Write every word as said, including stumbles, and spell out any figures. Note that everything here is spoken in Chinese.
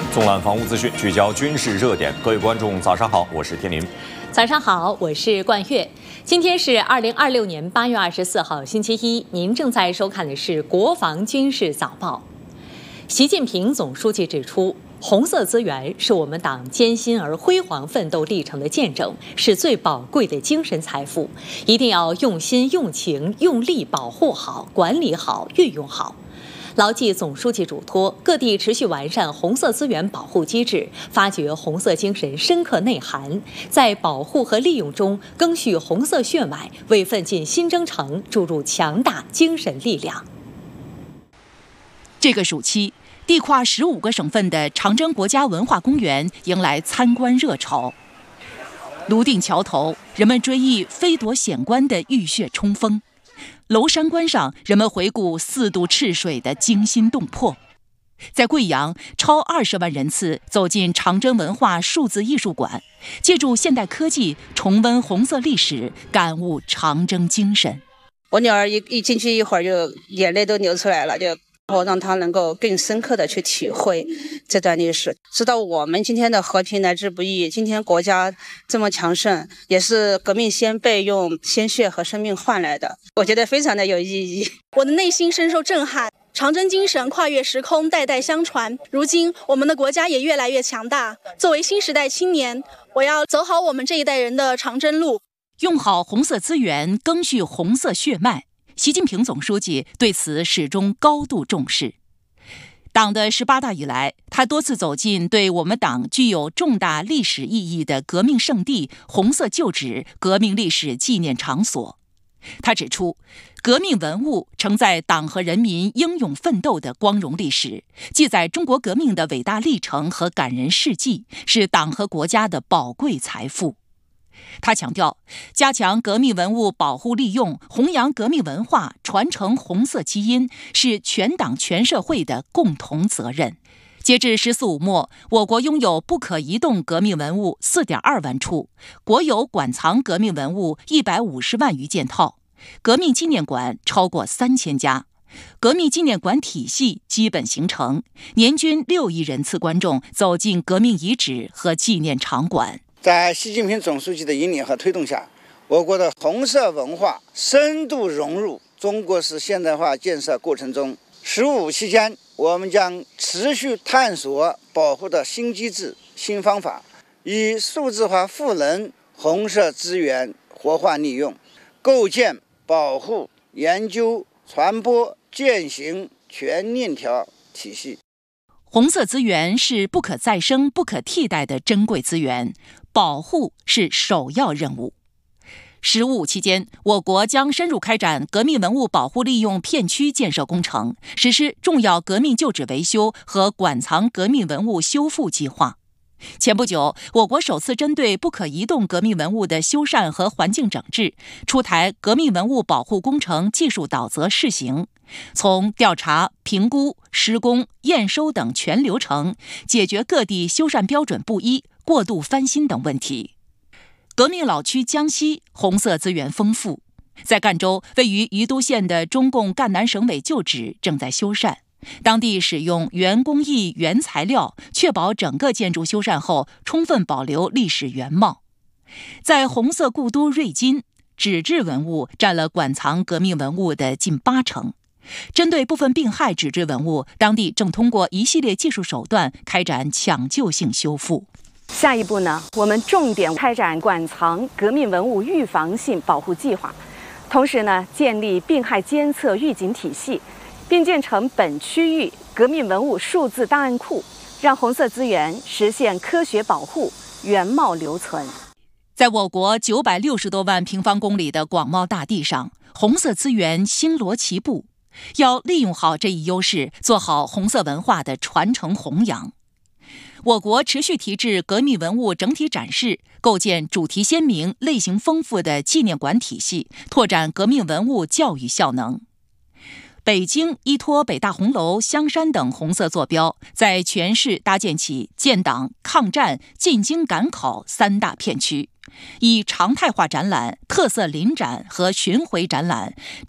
纵览防务资讯，聚焦军事热点。各位观众，早上好，我是天林。 早上好，我是冠月。今天是二零二六年八月二十四号，星期一。您正在收看的是《国防军事早报》。习近平总书记指出，红色资源是我们党艰辛而辉煌奋斗历程的见证，是最宝贵的精神财富，一定要用心、用情、用力保护好、管理好、运用好。牢记总书记嘱托，各地持续完善红色资源保护机制，发掘红色精神深刻内涵，在保护和利用中赓续红色血脉，为奋进新征程注入强大精神力量。 这个暑期，地跨十五个省份的长征国家文化公园迎来参观热潮。泸定桥头，人们追忆飞夺险关的浴血冲锋；娄山关上，人们回顾四渡赤水的惊心动魄。在贵阳，超二十万人次走进长征文化数字艺术馆，借助现代科技重温红色历史，感悟长征精神。 我女儿一一进去一会儿就眼泪都流出来了，就然后让她能够更深刻的去体会这段历史，知道我们今天的和平来之不易，今天国家这么强盛，也是革命先辈用鲜血和生命换来的，我觉得非常的有意义。 我的内心深受震撼，长征精神跨越时空，代代相传。如今我们的国家也越来越强大，作为新时代青年，我要走好我们这一代人的长征路， 用好红色资源，赓续红色血脉。习近平总书记对此始终高度重视。党的十八大以来，他多次走进对我们党具有重大历史意义的革命圣地、红色旧址、革命历史纪念场所。他指出，革命文物承载党和人民英勇奋斗的光荣历史，记载中国革命的伟大历程和感人事迹，是党和国家的宝贵财富。他强调，加强革命文物保护利用，弘扬革命文化，传承红色基因，是全党全社会的共同责任。截至“十四五”末，我国拥有不可移动革命文物 四点二万处，国有馆藏革命文物一百五十万余件套，革命纪念馆超过三千家。革命纪念馆体系基本形成，年均六亿人次观众走进革命遗址和纪念场馆。 在习近平总书记的引领和推动下，我国的红色文化深度融入中国式现代化建设过程中。十五期间，我们将持续探索保护的新机制、新方法，以数字化赋能红色资源活化利用，构建保护、研究、传播、践行全链条体系。 红色资源是不可再生、不可替代的珍贵资源，保护是首要任务。十五期间，我国将深入开展革命文物保护利用片区建设工程，实施重要革命旧址维修和馆藏革命文物修复计划。前不久，我国首次针对不可移动革命文物的修缮和环境整治，出台革命文物保护工程技术导则试行，从调查、评估、施工、验收等全流程，解决各地修缮标准不一、过度翻新等问题。革命老区江西红色资源丰富，在赣州，位于宜都县的中共赣南省委旧址正在修缮。当地使用原工艺原材料，确保整个建筑修缮后充分保留历史原貌。在红色故都瑞金，纸质文物占了馆藏革命文物的近八成。针对部分病害纸质文物，当地正通过一系列技术手段开展抢救性修复。 下一步呢，我们重点开展馆藏革命文物预防性保护计划，同时呢，建立病害监测预警体系，并建成本区域革命文物数字档案库，让红色资源实现科学保护、原貌留存。 在我国九百六十多万平方公里的广袤大地上，红色资源星罗棋布，要利用好这一优势，做好红色文化的传承弘扬。我国持续提质革命文物整体展示，构建主题鲜明、类型丰富的纪念馆体系，拓展革命文物教育效能。北京依托北大红楼、香山等红色坐标，在全市搭建起建党、抗战、进京赶考三大片区，以常态化展览、特色临展和巡回展览